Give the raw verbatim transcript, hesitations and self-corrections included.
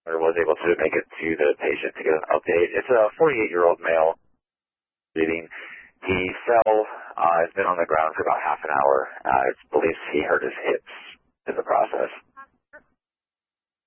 or was able to make it to the patient to get an update. It's a forty-eight-year-old male bleeding. He fell, uh, has been on the ground for about half an hour. Uh, it's believed he hurt his hips in the process.